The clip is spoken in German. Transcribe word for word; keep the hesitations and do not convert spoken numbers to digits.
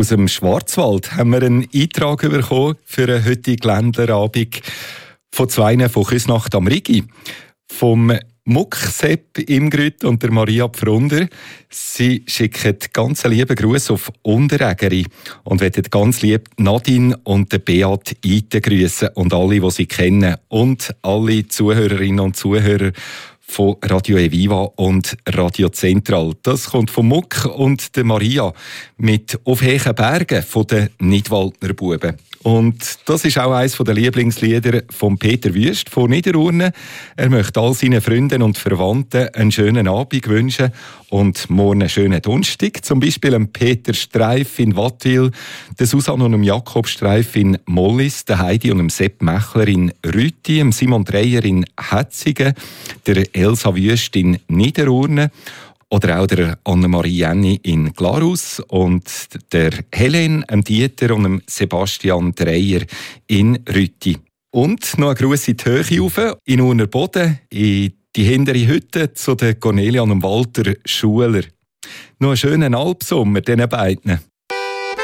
Aus dem Schwarzwald haben wir einen Eintrag bekommen für einen heutigen Ländlerabend von zwei von Küsnacht am Rigi. Vom Muck Sepp Imgrüt und der Maria Pfrunder. Sie schicken ganz liebe Grüße auf Unterägeri und wollen ganz lieb Nadine und den Beat Eiten grüßen und alle, die sie kennen. Und alle Zuhörerinnen und Zuhörer von Radio Eviva und Radio Zentral. Das kommt von Muck und der Maria mit «Auf hechen Bergen» von den Nidwaldner Buben. Und das ist auch eines der Lieblingslieder von Peter Wüst von Niederurne. Er möchte all seinen Freunden und Verwandten einen schönen Abend wünschen und morgen einen schönen Donnerstag. Zum Beispiel dem Peter Streif in Wattwil, der Susanne und dem Jakob Streif in Mollis, der Heidi und dem Sepp Mechler in Rütti, dem Simon Dreyer in Hetzigen, der Elsa Wüst in Niederurne oder auch der Annemarie Jenny in Glarus und der Helen, dem Dieter und dem Sebastian Dreyer in Rütti. Und noch eine Gruß in die Höhe rauf, in Urner Boden, in die hintere Hütte zu den Cornelia und dem Walter Schuler. Noch einen schönen Alpsommer diesen beiden.